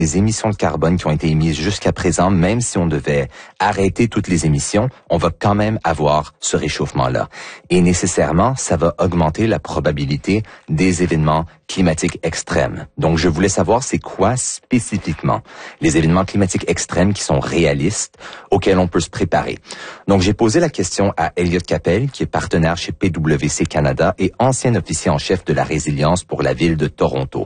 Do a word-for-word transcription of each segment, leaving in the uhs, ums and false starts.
les émissions de carbone qui ont été émises jusqu'à présent, même si on devait arrêter toutes les émissions, on va quand même avoir ce réchauffement-là. Et nécessairement, ça va augmenter la probabilité des événements climatiques extrêmes. Donc, je voulais savoir c'est quoi spécifiquement les événements climatiques extrêmes qui sont réalistes, auxquels on peut se préparer. Donc, j'ai posé la question à Elliot Capel, qui est partenaire chez P W C Canada et ancien officier en chef de la résilience pour la ville de Toronto.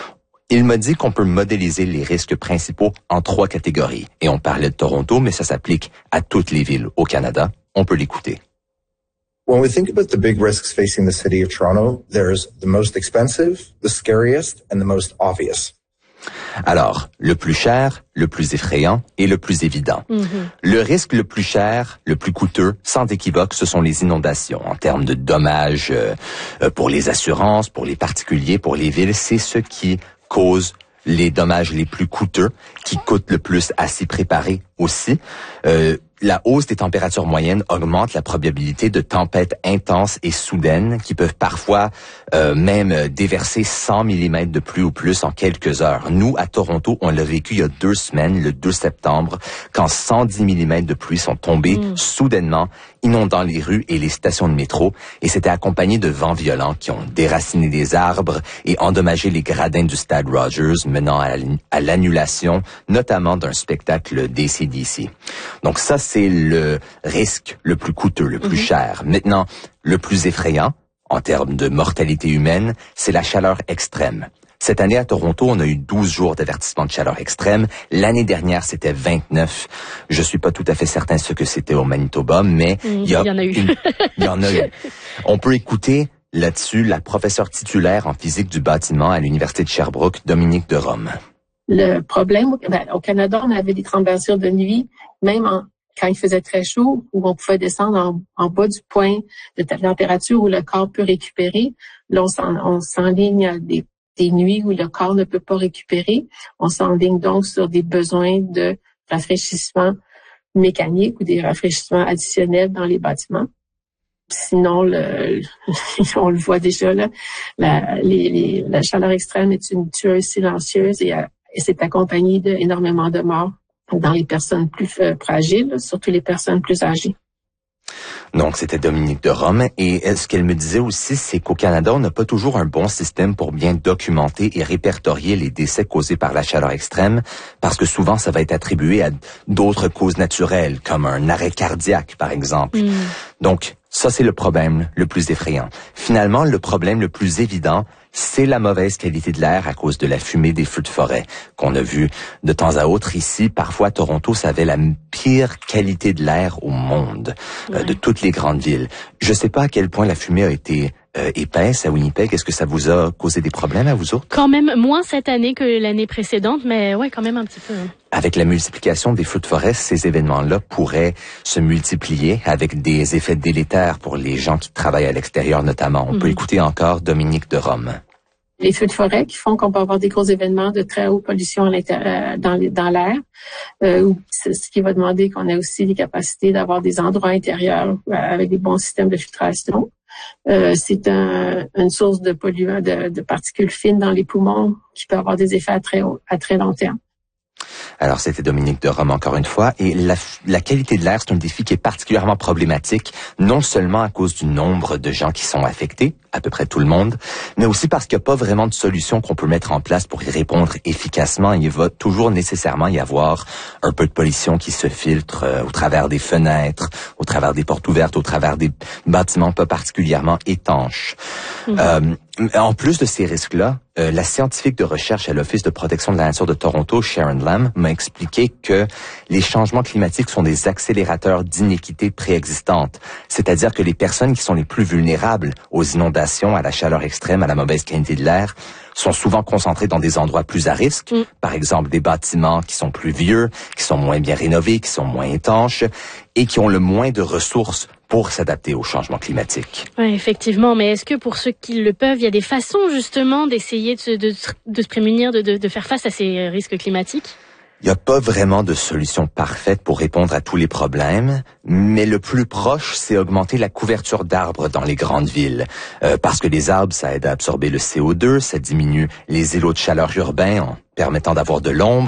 Il m'a dit qu'on peut modéliser les risques principaux en trois catégories. Et on parlait de Toronto, mais ça s'applique à toutes les villes au Canada. On peut l'écouter. When we think about the big risks facing the city of Toronto, there's the most expensive, the scariest, and the most obvious. Alors, le plus cher, le plus effrayant et le plus évident. Mm-hmm. Le risque le plus cher, le plus coûteux, sans équivoque, ce sont les inondations. En termes de dommages euh, pour les assurances, pour les particuliers, pour les villes, c'est ce qui cause les dommages les plus coûteux, qui coûtent le plus à s'y préparer aussi. Euh, la hausse des températures moyennes augmente la probabilité de tempêtes intenses et soudaines qui peuvent parfois euh, même déverser cent millimètres de pluie ou plus en quelques heures. Nous, à Toronto, on l'a vécu il y a deux semaines, le deux septembre, quand cent dix millimètres de pluie sont tombés mmh. soudainement, inondant les rues et les stations de métro. Et c'était accompagné de vents violents qui ont déraciné des arbres et endommagé les gradins du stade Rogers, menant à l'annulation, notamment d'un spectacle d'A C D C. Donc ça, c'est le risque le plus coûteux, le plus mm-hmm. cher. Maintenant, le plus effrayant, en termes de mortalité humaine, c'est la chaleur extrême. Cette année, à Toronto, on a eu douze jours d'avertissement de chaleur extrême. L'année dernière, c'était vingt-neuf. Je suis pas tout à fait certain ce que c'était au Manitoba, mais mmh, il y, a y en a eu. Une, il y en a eu. On peut écouter là-dessus la professeure titulaire en physique du bâtiment à l'Université de Sherbrooke, Dominique de Rome. Le problème, ben, au Canada, on avait des températures de nuit, même en, quand il faisait très chaud, où on pouvait descendre en, en bas du point de température où le corps peut récupérer. Là, on s'enligne à des, des nuits où le corps ne peut pas récupérer. On s'enligne donc sur des besoins de rafraîchissement mécanique ou des rafraîchissements additionnels dans les bâtiments. Sinon, le, on le voit déjà, là, la, les, les, la chaleur extrême est une tueuse silencieuse et, et c'est accompagné d'énormément de morts dans les personnes plus euh, fragiles, surtout les personnes plus âgées. Donc, c'était Dominique de Rome. Et ce qu'elle me disait aussi, c'est qu'au Canada, on n'a pas toujours un bon système pour bien documenter et répertorier les décès causés par la chaleur extrême, parce que souvent, ça va être attribué à d'autres causes naturelles, comme un arrêt cardiaque, par exemple. Mm. Donc, ça, c'est le problème le plus effrayant. Finalement, le problème le plus évident, c'est la mauvaise qualité de l'air à cause de la fumée des feux de forêt qu'on a vu de temps à autre ici. Parfois, Toronto, ça avait la pire qualité de l'air au monde, ouais. euh, de toutes les grandes villes. Je sais pas à quel point la fumée a été euh, épaisse à Winnipeg. Est-ce que ça vous a causé des problèmes à vous autres? Quand même moins cette année que l'année précédente, mais ouais, quand même un petit peu. Hein. Avec la multiplication des feux de forêt, ces événements-là pourraient se multiplier avec des effets délétères pour les gens qui travaillent à l'extérieur notamment. On mm-hmm. peut écouter encore Dominique de Rome. Les feux de forêt qui font qu'on peut avoir des gros événements de très haute pollution à l'intérieur, dans, dans l'air, euh, ce qui va demander qu'on ait aussi des capacités d'avoir des endroits intérieurs avec des bons systèmes de filtration. Euh, c'est un, une source de polluants, de, de particules fines dans les poumons qui peut avoir des effets à très, à très long terme. Alors, c'était Dominique de Rome encore une fois. Et la, la qualité de l'air, c'est un défi qui est particulièrement problématique, non seulement à cause du nombre de gens qui sont affectés, à peu près tout le monde, mais aussi parce qu'il n'y a pas vraiment de solution qu'on peut mettre en place pour y répondre efficacement. Il va toujours nécessairement y avoir un peu de pollution qui se filtre euh, au travers des fenêtres, au travers des portes ouvertes, au travers des bâtiments pas particulièrement étanches. Mmh. Euh, En plus de ces risques-là, euh, la scientifique de recherche à l'Office de protection de la nature de Toronto, Sharon Lamb, m'a expliqué que les changements climatiques sont des accélérateurs d'inéquité préexistantes. C'est-à-dire que les personnes qui sont les plus vulnérables aux inondations, à la chaleur extrême, à la mauvaise qualité de l'air, sont souvent concentrées dans des endroits plus à risque. Mm. Par exemple, des bâtiments qui sont plus vieux, qui sont moins bien rénovés, qui sont moins étanches et qui ont le moins de ressources pour s'adapter au changement climatique. Oui, effectivement. Mais est-ce que pour ceux qui le peuvent, il y a des façons justement d'essayer de se, de, de se prémunir, de, de, de faire face à ces risques climatiques? Il n'y a pas vraiment de solution parfaite pour répondre à tous les problèmes, mais le plus proche, c'est augmenter la couverture d'arbres dans les grandes villes. Euh, parce que les arbres, ça aide à absorber le C O deux, ça diminue les îlots de chaleur urbains en permettant d'avoir de l'ombre.